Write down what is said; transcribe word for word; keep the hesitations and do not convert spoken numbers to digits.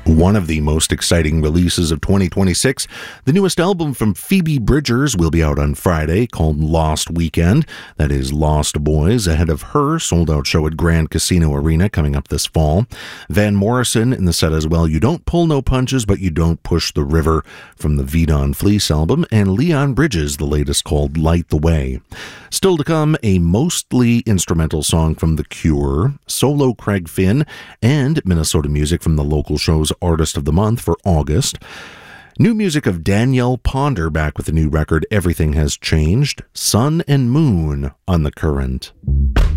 One of the most exciting releases of twenty twenty-six, the newest album from Phoebe Bridgers will be out on Friday, called Lost Weekend. That is Lost Boys, ahead of her sold-out show at Grand Casino Arena coming up this fall. Van Morrison in the set as well, You Don't Pull No Punches, But You Don't Push the River, from the Vidon Fleece album, and Leon Bridges, the latest, called Light the Way. Still to come, a mostly instrumental song from The Cure, solo Craig Finn, and Minnesota music from the local show's Artist of the Month for August. New music of Danielle Ponder back with a new record, Everything Has Changed, Sun and Moon on The Current.